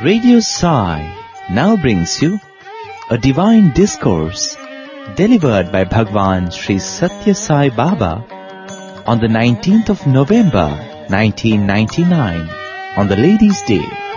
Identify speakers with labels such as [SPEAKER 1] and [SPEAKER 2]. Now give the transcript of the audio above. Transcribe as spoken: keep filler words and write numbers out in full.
[SPEAKER 1] Radio Sai now brings you a divine discourse delivered by Bhagwan Sri Satya Sai Baba on the nineteenth of November nineteen ninety-nine on the Ladies' Day.